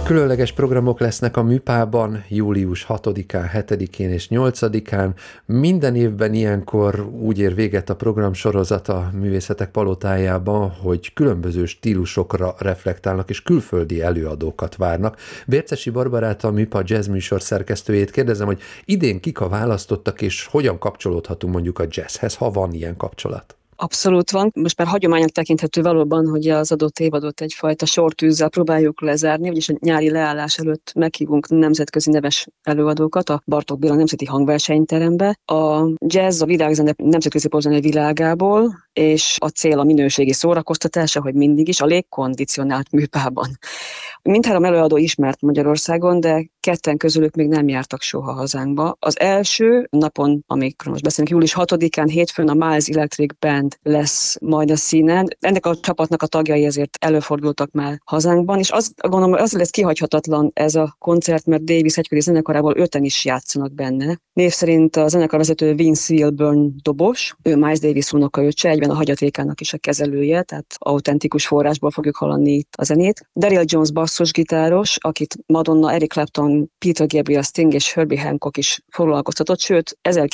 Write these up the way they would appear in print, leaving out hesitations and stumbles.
Különleges programok lesznek a Műpában július 6-án, 7-én és 8-án. Minden évben ilyenkor úgy ér véget a programsorozat a Művészetek Palotájában, hogy különböző stílusokra reflektálnak és külföldi előadókat várnak. Bércesi Barbarát, a Műpa jazz műsor szerkesztőjét kérdezem, hogy idén kik a választottak és hogyan kapcsolódhatunk mondjuk a jazzhez, ha van ilyen kapcsolat. Abszolút van. Most már hagyománynak tekinthető valóban, hogy az adott évadot egyfajta sortűzzel próbáljuk lezárni, vagyis a nyári leállás előtt meghívunk nemzetközi neves előadókat a Bartók Béla Nemzeti Hangversenyterembe. A jazz a világzene nemzetközi popzene világából, és a cél a minőségi szórakoztatása, hogy mindig is a légkondicionált Műpában. Mindhárom előadó ismert Magyarországon, de ketten közülük még nem jártak soha hazánkba. Az első napon, amikor most beszélünk, július 6-án, hétfőn a Miles Electric Band lesz majd a színen. Ennek a csapatnak a tagjai ezért előfordultak már hazánkban, és azt gondolom, hogy azért lesz kihagyhatatlan ez a koncert, mert Davis egykori zenekarából 5-en is játszanak benne. Név szerint a zenekarvezető Vince Wilburn dobos, ő Miles Davis unokaöccse, egyben a hagyatékának is a kezelője, tehát autentikus forrásból fogjuk hallani itt a zenét. Daryl Jones basszusgitáros, akit Madonna, Eric Clapton, Peter Gabriel, Sting és Herbie Hancock is foglalkoztatott, sőt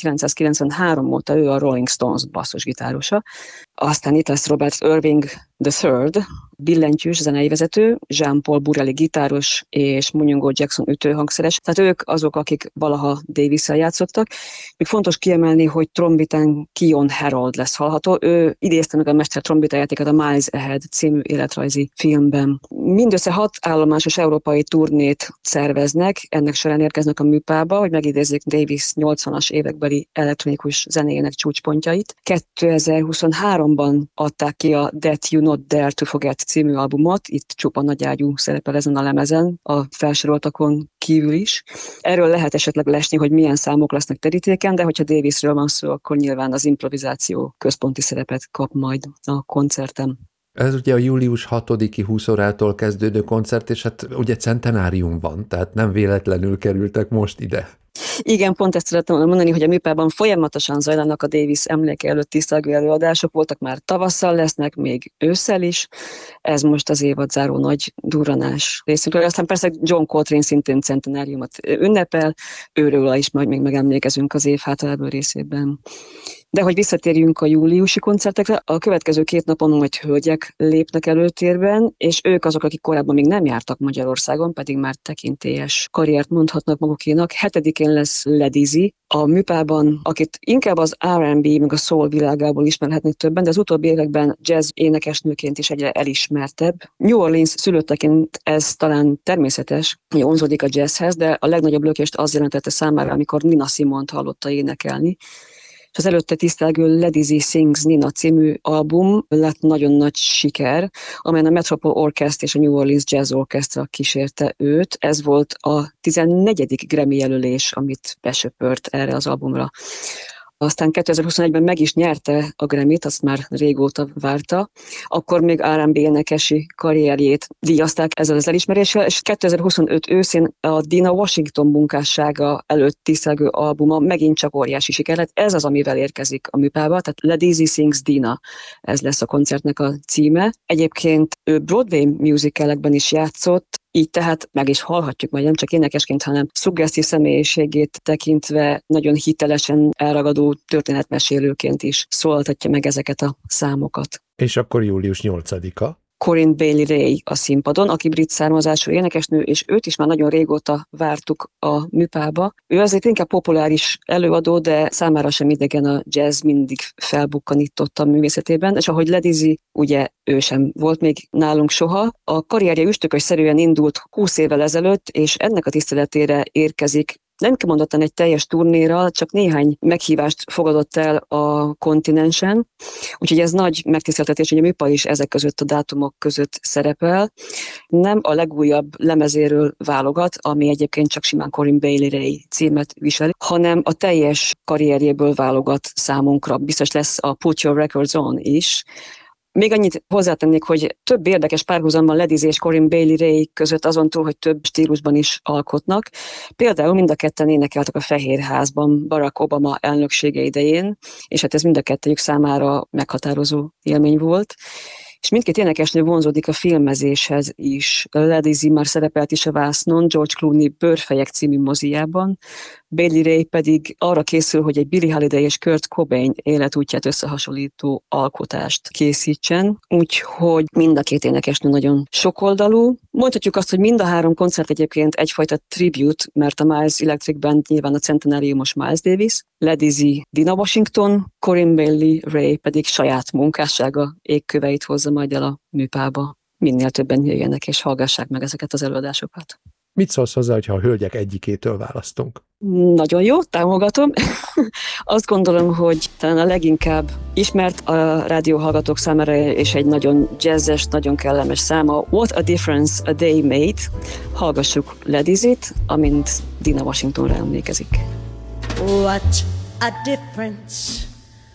1993 óta ő a Rolling Stones basszusgitárosa. Aztán itt lesz Robert Irving III, billentyűs zenei vezető, Jean-Paul Burelli gitáros és Munyungo Jackson ütőhangszeres. Tehát ők azok, akik valaha Davis-szel játszottak. Még fontos kiemelni, hogy trombitán Keon Harold lesz hallható. Ő idézte meg a mester trombitájátékát a Miles Ahead című életrajzi filmben. Mindössze 6 állomásos európai turnét szerveznek, ennek során érkeznek a Műpába, hogy megidézzék Davis 80-as évekbeli elektronikus zenéjének csúcspontjait. 2023-ban adták ki a That You Not Dare to Forget című albumot, itt csupa nagyágyú szerepel ezen a lemezen, a felsoroltakon kívül is. Erről lehet esetleg lesni, hogy milyen számok lesznek terítéken, de hogyha Davisről van szó, akkor nyilván az improvizáció központi szerepet kap majd a koncerten. Ez ugye a július 6-i 20 órától kezdődő koncert, és hát ugye centenárium van, tehát nem véletlenül kerültek most ide. Igen, pont ezt szeretném mondani, hogy a Műpában folyamatosan zajlanak a Davis emléke előtt tisztelgő előadások, voltak már tavasszal, lesznek még ősszel is. Ez most az évadzáró nagy durranás részünkről. Aztán persze John Coltrane szintén centenáriumot ünnepel, őről is majd még megemlékezünk az év hátralévő részében. De hogy visszatérjünk a júliusi koncertekre, a következő 2 napon majd hölgyek lépnek előtérben, és ők azok, akik korábban még nem jártak Magyarországon, pedig már tekintélyes karriert mondhatnak magukénak. 7-én lesz Ledizzy a Műpában, akit inkább az R&B meg a soul világából ismerhetnek többen, de az utóbbi években jazz énekesnőként is egyre elismertebb. New Orleans szülötteként ez talán természetes, hogy vonzódik a jazzhez, de a legnagyobb lökést az jelentette számára, amikor Nina Simont hallotta énekelni. És az előtte tisztelgő Ledizzy Sings Nina című album lett nagyon nagy siker, amelyen a Metropole Orchestra és a New Orleans Jazz Orchestra kísérte őt. Ez volt a 14. Grammy jelölés, amit besöpört erre az albumra. Aztán 2021-ben meg is nyerte a Grammy-t, azt már régóta várta. Akkor még R&B énekesi karrierjét díjazták ezzel az elismeréssel, és 2025 őszén a Dina Washington munkássága előtt tisztelgő albuma megint csak óriási siker lett. Ez az, amivel érkezik a Műpába, tehát Ledizzy Sings Dina, ez lesz a koncertnek a címe. Egyébként ő Broadway musicalekben is játszott, így tehát meg is hallhatjuk majd nem csak énekesként, hanem szuggesztív személyiségét tekintve nagyon hitelesen elragadó történetmesélőként is szólaltatja meg ezeket a számokat. És akkor július 8-a? Corinne Bailey Rae a színpadon, aki brit származású énekesnő, és őt is már nagyon régóta vártuk a Műpába. Ő azért inkább populáris előadó, de számára sem idegen a jazz, mindig felbukkanított a művészetében, és ahogy Ledizzy, ugye ő sem volt még nálunk soha. A karrierje üstökösszerűen indult 20 évvel ezelőtt, és ennek a tiszteletére érkezik nem kimondottan egy teljes turnéra, csak néhány meghívást fogadott el a kontinensen, úgyhogy ez nagy megtiszteltetés, hogy a Műpa is ezek között a dátumok között szerepel. Nem a legújabb lemezéről válogat, ami egyébként csak simán Corinne Bailey Rae címet visel, hanem a teljes karrierjéből válogat számunkra. Biztos lesz a Put Your Records On is. Még annyit hozzátennék, hogy több érdekes párhuzam van Ledizzy és Corinne Bailey Rae között, azon túl, hogy több stílusban is alkotnak. Például mind a ketten énekeltek a Fehérházban Barack Obama elnöksége idején, és hát ez mind a kettőjük számára meghatározó élmény volt. És mindkét énekesnő vonzódik a filmezéshez is. Lady Di már szerepelt is a vásznon, George Clooney Bőrfejek című moziában, Bailey Ray pedig arra készül, hogy egy Billie Holiday és Kurt Cobain életútját összehasonlító alkotást készítsen, úgyhogy mind a két énekesnő nagyon sokoldalú. Mondhatjuk azt, hogy mind a három koncert egyébként egyfajta tribute, mert a Miles Electric Band nyilván a centenáriumos Miles Davis, Lady Di Dina Washington, Corinne Bailey Ray pedig saját munkássága égköveit hozza majd el a műpába. Minél többen jöjjenek és hallgassák meg ezeket az előadásokat. Mit szólsz hozzá, hogyha a hölgyek egyikétől választunk? Nagyon jó, támogatom. Azt gondolom, hogy talán a leginkább ismert a rádióhallgatók számára, és egy nagyon jazzes, nagyon kellemes száma, What a Difference a Day Made. Hallgassuk Lady Dit, amint Dina Washingtonra emlékezik. What a difference